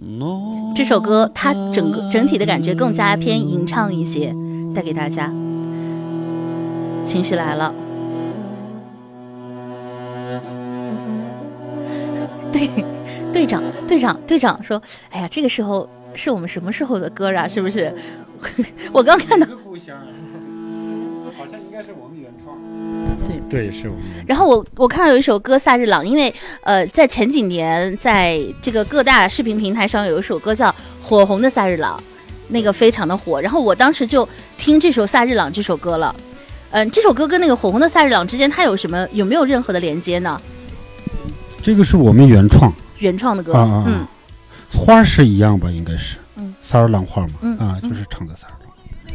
这首歌它整体的感觉更加偏吟唱一些，带给大家。情绪来了，队长说：“哎呀，这个时候是我们什么时候的歌啊？是不是？”我刚看到， 好像应该是我们原创。 对， 是我们。 然后我看到有一首歌《夏日朗》，因为在前几年在这个各大视频平台上有一首歌叫《火红的夏日朗》，那个非常的火。然后我当时就听这首《夏日朗》这首歌了。这首歌跟那个《火红的夏日朗》之间，它有没有任何的连接呢？ 这个是我们原创的歌， 花是一样吧，应该是，萨尔朗花嘛，就是唱的萨尔朗。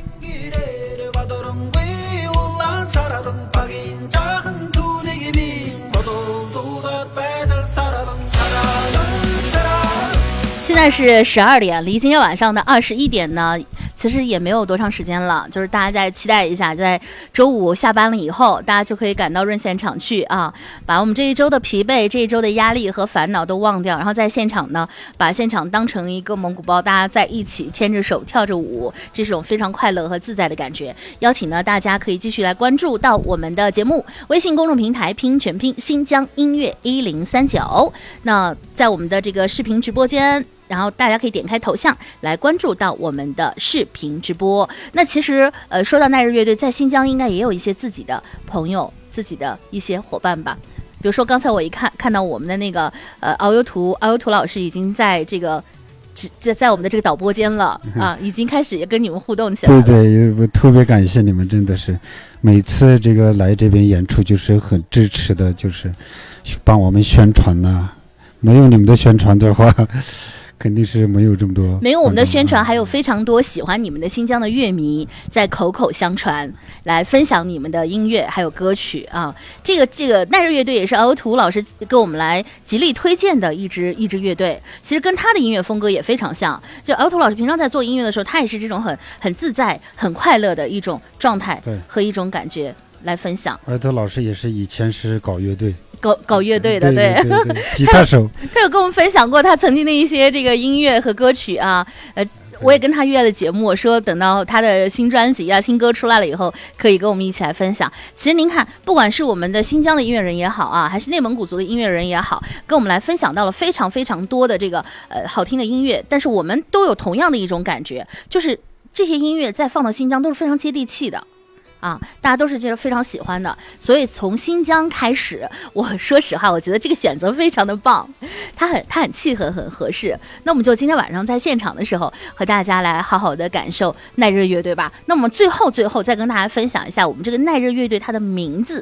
现在是12点，离今天晚上的21点呢，其实也没有多长时间了，就是大家再期待一下，在周五下班了以后，大家就可以赶到润现场去啊，把我们这一周的疲惫、这一周的压力和烦恼都忘掉，然后在现场呢，把现场当成一个蒙古包，大家在一起牵着手跳着舞，这是种非常快乐和自在的感觉。邀请呢，大家可以继续来关注到我们的节目微信公众平台拼全拼新疆音乐1039，那在我们的这个视频直播间。然后大家可以点开头像来关注到我们的视频直播。那其实说到奈日乐队，在新疆应该也有一些自己的朋友、自己的一些伙伴吧。比如说刚才我一看到我们的那个敖优图老师已经在这个在我们的这个导播间了啊，已经开始也跟你们互动起来了。 对，我特别感谢你们，真的是每次这个来这边演出就是很支持的，就是帮我们宣传呐。没有你们的宣传的话。肯定是没有这么多， 没有我们的宣传，还有非常多喜欢你们的新疆的乐迷在口口相传，来分享你们的音乐还有歌曲啊。这个奈日乐队也是敖图老师给我们来极力推荐的一支乐队，其实跟他的音乐风格也非常像。就敖图老师平常在做音乐的时候，他也是这种很自在、很快乐的一种状态和一种感觉来分享。 敖图老师也是以前是搞乐队。 搞乐队的， 对，吉他手。 他有跟我们分享过他曾经的一些这个音乐和歌曲啊，我也跟他约了节目，我说等到他的新专辑啊、新歌出来了以后，可以跟我们一起来分享。其实您看，不管是我们的新疆的音乐人也好啊，还是内蒙古族的音乐人也好，跟我们来分享到了非常非常多的这个好听的音乐，但是我们都有同样的一种感觉，就是这些音乐再放到新疆都是非常接地气的。啊，大家都是觉得非常喜欢的，所以从新疆开始，我说实话，我觉得这个选择非常的棒，它很契合，很合适。那我们就今天晚上在现场的时候，和大家来好好的感受奈日乐队吧。那我们最后再跟大家分享一下我们这个奈日乐队它的名字。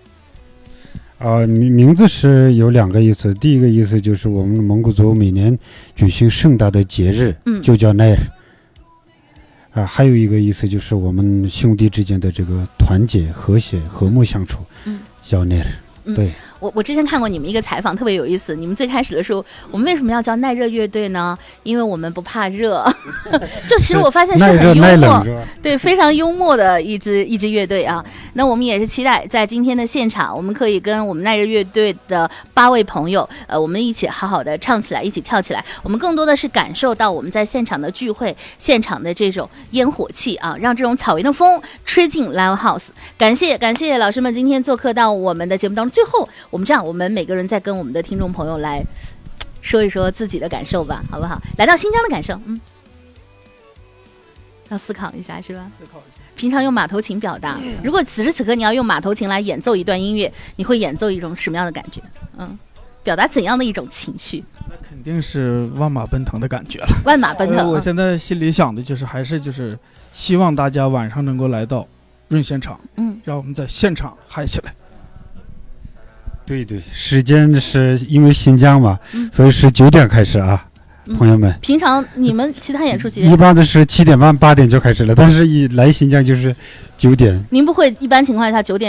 名字是有2个意思，第一个意思就是我们蒙古族每年举行盛大的节日，就叫奈日。还有一个意思就是我们兄弟之间的这个团结、和谐、和睦相处，叫奈日。对， 我之前看过你们一个采访，特别有意思。你们最开始的时候，我们为什么要叫耐热乐队呢？因为我们不怕热。就其实我发现是很幽默，对，非常幽默的一支乐队啊。那我们也是期待在今天的现场，我们可以跟我们耐热乐队的8位朋友，我们一起好好的唱起来，一起跳起来。我们更多的是感受到我们在现场的聚会，现场的这种烟火气啊，让这种草原的风吹进 Live House。感谢老师们今天做客到我们的节目当中。最后我们这样，我们每个人再跟我们的听众朋友来说一说自己的感受吧，好不好？来到新疆的感受，要思考一下是吧？思考一下。平常用马头琴表达，如果此时此刻你要用马头琴来演奏一段音乐，你会演奏一种什么样的感觉？表达怎样的一种情绪？ 那肯定是万马奔腾的感觉了。 万马奔腾。 我现在心里想的就是还是就是希望大家晚上能够来到润现场，让我们在现场嗨起来。 对，时间是因为新疆嘛，所以是9点开始啊，朋友们。 平常你们其他演出几点？ 一般的是7点半、8点就开始了，但是一来新疆就是9点。 您不会一般情况下9点